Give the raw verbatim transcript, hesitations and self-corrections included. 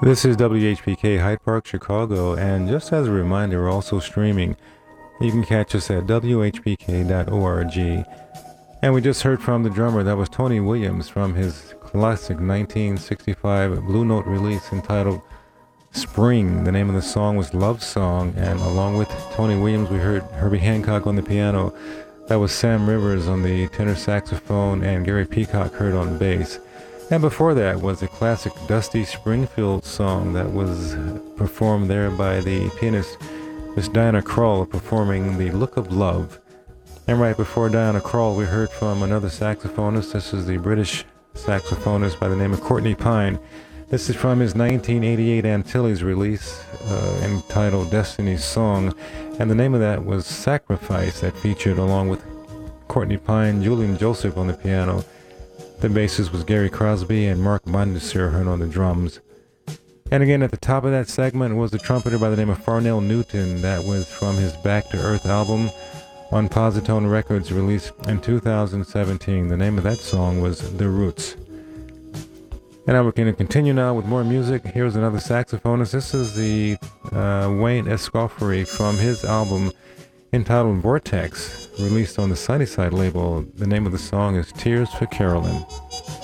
This is W H P K Hyde Park, Chicago, and just as a reminder, we're also streaming. You can catch us at w h p k dot org. And we just heard from the drummer, that was Tony Williams, from his classic nineteen sixty-five Blue Note release entitled Spring. The name of the song was Love Song, and along with Tony Williams, we heard Herbie Hancock on the piano. That was Sam Rivers on the tenor saxophone, and Gary Peacock heard on bass. And before that was a classic Dusty Springfield song that was performed there by the pianist Miss Diana Krall, performing The Look of Love. And right before Diana Krall, we heard from another saxophonist. This is the British saxophonist by the name of Courtney Pine. This is from his nineteen eighty-eight Antilles release uh, entitled Destiny's Song. And the name of that was Sacrifice, that featured, along with Courtney Pine, Julian Joseph on the piano. The bassist was Gary Crosby, and Mark Mondesir heard on the drums. And again, at the top of that segment was the trumpeter by the name of Farnell Newton. That was from his Back to Earth album on Positone Records, released in two thousand seventeen. The name of that song was The Roots. And now we're going to continue now with more music. Here's another saxophonist. This is the uh, Wayne Escoffery from his album entitled Vortex, released on the Sunnyside label. The name of the song is Tears for Carolyn.